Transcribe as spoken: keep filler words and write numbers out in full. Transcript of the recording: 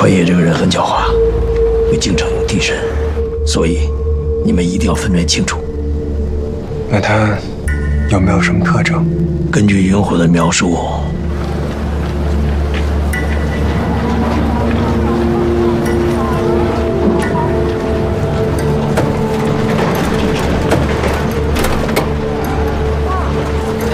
川野这个人很狡猾，会经常用替身，所以你们一定要分辨清楚。 那他有没有什么特征？ 根据云虎的描述。